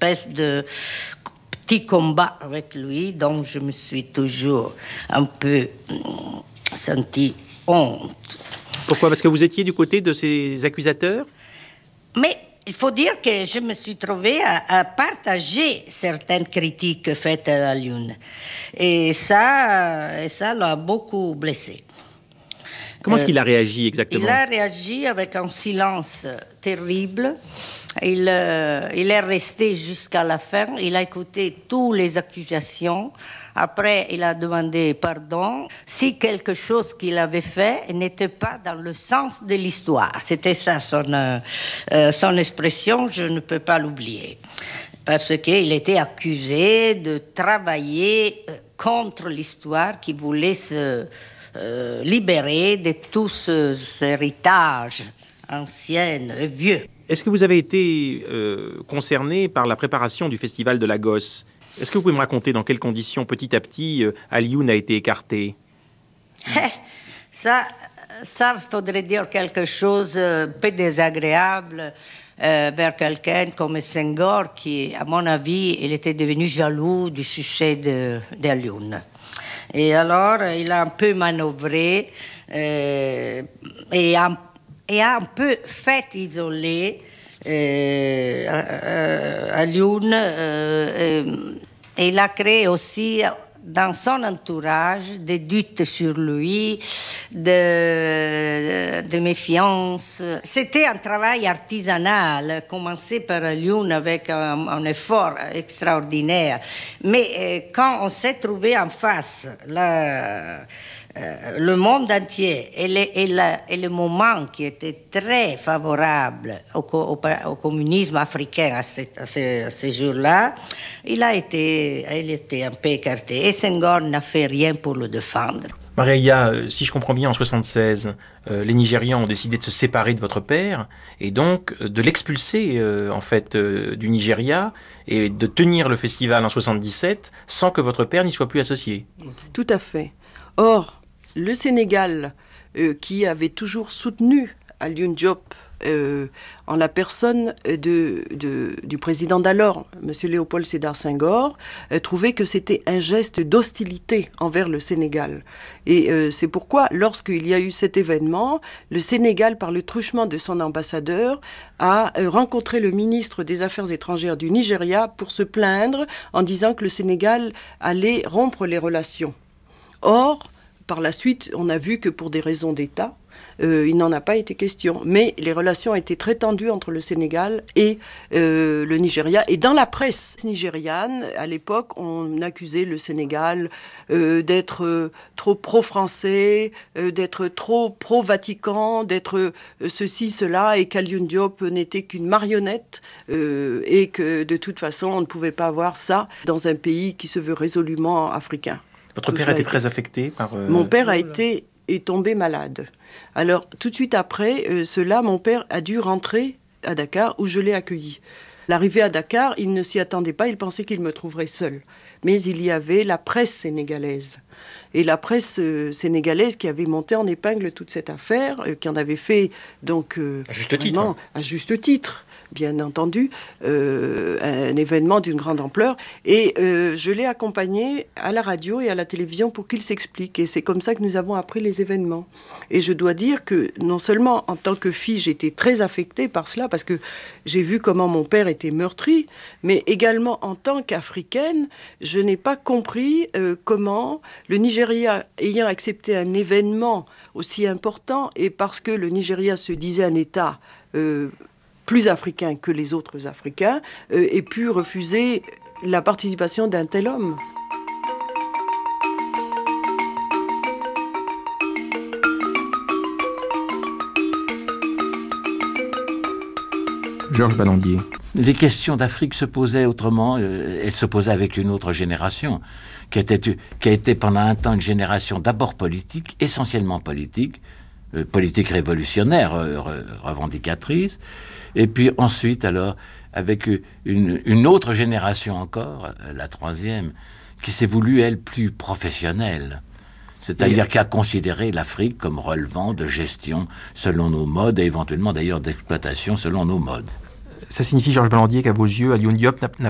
espèce de petit combat avec lui, donc je me suis toujours un peu senti honte. Pourquoi ? Parce que vous étiez du côté de ces accusateurs ? Mais il faut dire que je me suis trouvée à partager certaines critiques faites à Lyoun. Et ça l'a beaucoup blessé. Comment est-ce qu'il a réagi exactement ? Il a réagi avec un silence terrible. Il est resté jusqu'à la fin. Il a écouté toutes les accusations. Après, il a demandé pardon si quelque chose qu'il avait fait n'était pas dans le sens de l'histoire. C'était ça son expression, je ne peux pas l'oublier. Parce qu'il était accusé de travailler contre l'histoire qui voulait se libérer de tout cet héritage ancien et vieux. Est-ce que vous avez été concerné par la préparation du Festival de Lagos ? Est-ce que vous pouvez me raconter dans quelles conditions, petit à petit, Alioune a été écarté ? Ça faudrait dire quelque chose un peu désagréable vers quelqu'un comme Senghor, qui, à mon avis, il était devenu jaloux du succès d'Alioune. Et alors, il a un peu manœuvré et a un peu fait isoler Alioune. Il a créé aussi dans son entourage des doutes sur lui, de méfiance. C'était un travail artisanal, commencé par Alioune avec un effort extraordinaire. Mais quand on s'est trouvé en face, le monde entier et le moment qui était très favorable au communisme africain à ces jours-là, il était un peu écarté. Et Senghor n'a fait rien pour le défendre. Maria, si je comprends bien, en 1976, les Nigérians ont décidé de se séparer de votre père et donc de l'expulser du Nigeria et de tenir le festival en 1977 sans que votre père n'y soit plus associé. Tout à fait. Or, le Sénégal, qui avait toujours soutenu Alioune Diop en la personne du président d'alors, M. Léopold Sédar Senghor, trouvait que c'était un geste d'hostilité envers le Sénégal. Et c'est pourquoi, lorsqu'il y a eu cet événement, le Sénégal, par le truchement de son ambassadeur, a rencontré le ministre des Affaires étrangères du Nigeria pour se plaindre en disant que le Sénégal allait rompre les relations. Or, par la suite, on a vu que pour des raisons d'État, il n'en a pas été question. Mais les relations étaient très tendues entre le Sénégal et le Nigeria. Et dans la presse nigériane, à l'époque, on accusait le Sénégal d'être trop pro-français, d'être trop pro-Vatican, d'être ceci, cela, et qu'Alioune Diop n'était qu'une marionnette et que de toute façon, on ne pouvait pas avoir ça dans un pays qui se veut résolument africain. Votre père était très affecté par... Mon père est tombé malade. Alors, tout de suite après cela, mon père a dû rentrer à Dakar, où je l'ai accueilli. L'arrivée à Dakar, il ne s'y attendait pas, il pensait qu'il me trouverait seul. Mais il y avait la presse sénégalaise. Et la presse sénégalaise qui avait monté en épingle toute cette affaire, qui en avait fait, donc... à juste titre. Bien entendu, un événement d'une grande ampleur. Et je l'ai accompagné à la radio et à la télévision pour qu'il s'explique. Et c'est comme ça que nous avons appris les événements. Et je dois dire que non seulement en tant que fille, j'étais très affectée par cela, parce que j'ai vu comment mon père était meurtri, mais également en tant qu'Africaine, je n'ai pas compris comment le Nigeria, ayant accepté un événement aussi important, et parce que le Nigeria se disait un État... plus africain que les autres Africains, ait pu refuser la participation d'un tel homme. Georges Ballandier. Les questions d'Afrique se posaient autrement, elles se posaient avec une autre génération, qui a été pendant un temps une génération d'abord politique, essentiellement politique révolutionnaire, revendicatrice, et puis ensuite, alors, avec une autre génération encore, la troisième, qui s'est voulue, elle, plus professionnelle. C'est-à-dire qui a considéré l'Afrique comme relevant de gestion selon nos modes, et éventuellement d'ailleurs d'exploitation selon nos modes. Ça signifie, Georges Ballandier, qu'à vos yeux, Alioune Diop n'a